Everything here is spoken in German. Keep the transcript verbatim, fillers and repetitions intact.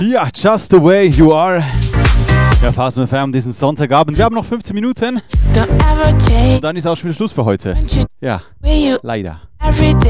Ja, Just the Way You Are. Ja, Phasen F M diesen Sonntagabend. Wir haben noch fünfzehn Minuten. Und dann ist auch schon wieder Schluss für heute. Ja, leider.